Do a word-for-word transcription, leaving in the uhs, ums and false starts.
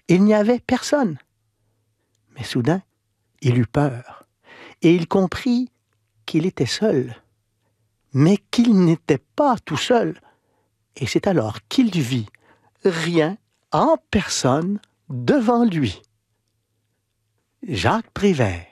Il n'y avait personne. Mais soudain, il eut peur, et il comprit qu'il était seul, mais qu'il n'était pas tout seul. Et c'est alors qu'il vit rien en personne devant lui. Jacques Prévert.